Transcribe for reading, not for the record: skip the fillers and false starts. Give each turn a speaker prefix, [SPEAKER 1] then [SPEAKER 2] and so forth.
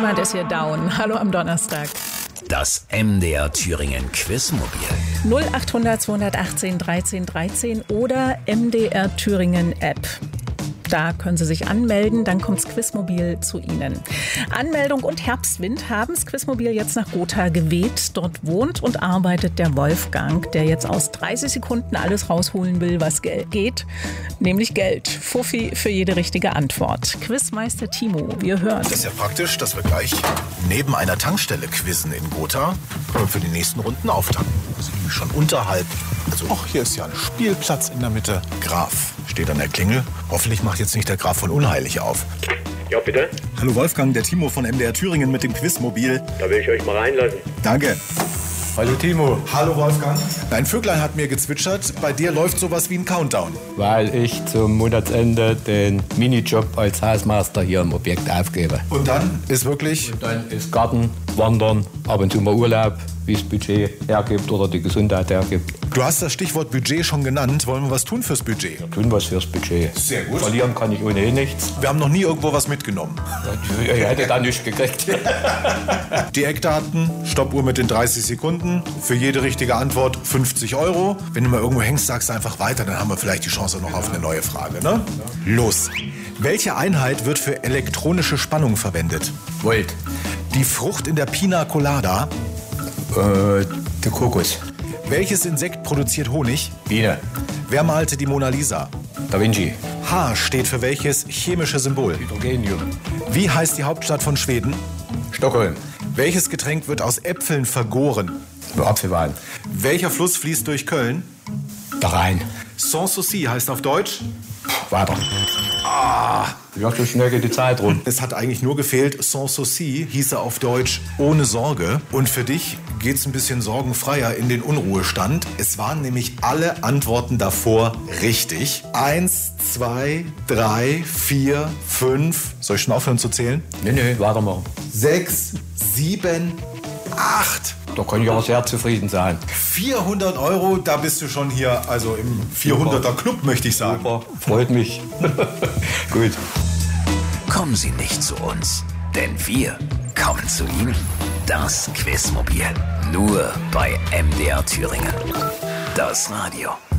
[SPEAKER 1] Jemand ist hier down. Hallo am Donnerstag.
[SPEAKER 2] Das MDR Thüringen Quizmobil.
[SPEAKER 1] 0800 218 13 13 oder MDR Thüringen App. Da können Sie sich anmelden, dann kommt das Quizmobil zu Ihnen. Anmeldung und Herbstwind haben das Quizmobil jetzt nach Gotha geweht. Dort wohnt und arbeitet der Wolfgang, der jetzt aus 30 Sekunden alles rausholen will, was geht, nämlich Geld. Fuffi für jede richtige Antwort. Quizmeister Timo, wir hören.
[SPEAKER 3] Das ist ja praktisch, dass wir gleich neben einer Tankstelle quizzen in Gotha und für die nächsten Runden auftanken. Also nämlich schon unterhalb. Also, ach, hier ist ja ein Spielplatz in der Mitte. Graf steht an der Klingel. Hoffentlich macht jetzt nicht der Graf von Unheilig auf.
[SPEAKER 4] Ja, bitte?
[SPEAKER 3] Hallo Wolfgang, der Timo von MDR Thüringen mit dem Quizmobil.
[SPEAKER 4] Da will ich euch mal reinlassen.
[SPEAKER 3] Danke.
[SPEAKER 4] Hallo Timo.
[SPEAKER 3] Hallo Wolfgang. Dein Vöglein hat mir gezwitschert, bei dir läuft sowas wie ein Countdown.
[SPEAKER 5] Weil ich zum Monatsende den Minijob als Hausmeister hier im Objekt aufgebe.
[SPEAKER 3] Und dann ist wirklich...
[SPEAKER 5] Und dann ist Garten, Wandern, ab und zu mal Urlaub, wie es Budget hergibt oder die Gesundheit hergibt.
[SPEAKER 3] Du hast das Stichwort Budget schon genannt. Wollen wir was tun fürs Budget?
[SPEAKER 5] Tun was fürs Budget.
[SPEAKER 3] Sehr gut.
[SPEAKER 5] Verlieren kann ich ohnehin nichts.
[SPEAKER 3] Wir haben noch nie irgendwo was mitgenommen.
[SPEAKER 5] Ich hätte da nichts gekriegt.
[SPEAKER 3] Die Eckdaten, Stoppuhr mit den 30 Sekunden. Für jede richtige Antwort 50 €. Wenn du mal irgendwo hängst, sagst du einfach weiter, dann haben wir vielleicht die Chance noch auf eine neue Frage, ne? Los. Welche Einheit wird für elektronische Spannung verwendet?
[SPEAKER 5] Volt.
[SPEAKER 3] Die Frucht in der Pina Colada.
[SPEAKER 5] Der Kokos.
[SPEAKER 3] Welches Insekt produziert Honig?
[SPEAKER 5] Biene.
[SPEAKER 3] Wer malte die Mona Lisa?
[SPEAKER 5] Da Vinci.
[SPEAKER 3] H steht für welches chemische Symbol?
[SPEAKER 5] Hydrogenium.
[SPEAKER 3] Wie heißt die Hauptstadt von Schweden?
[SPEAKER 5] Stockholm.
[SPEAKER 3] Welches Getränk wird aus Äpfeln vergoren?
[SPEAKER 5] Apfelwein.
[SPEAKER 3] Welcher Fluss fließt durch Köln?
[SPEAKER 5] Der Rhein.
[SPEAKER 3] Sans souci heißt auf Deutsch?
[SPEAKER 5] Weiter. Ja, so schnell geht die Zeit rum.
[SPEAKER 3] Es hat eigentlich nur gefehlt, sans souci hieße auf Deutsch ohne Sorge. Und für dich geht's ein bisschen sorgenfreier in den Unruhestand. Es waren nämlich alle Antworten davor richtig. 1, 2, 3, 4, 5. Soll ich schon aufhören zu zählen?
[SPEAKER 5] Nee, weitermachen.
[SPEAKER 3] 6, 7, 8.
[SPEAKER 5] Da kann ich auch sehr zufrieden sein.
[SPEAKER 3] 400 €, da bist du schon hier, also im 400er Club, möchte ich sagen.
[SPEAKER 5] Super, freut mich. Gut.
[SPEAKER 2] Kommen Sie nicht zu uns, denn wir kommen zu Ihnen. Das Quizmobil. Nur bei MDR Thüringen. Das Radio.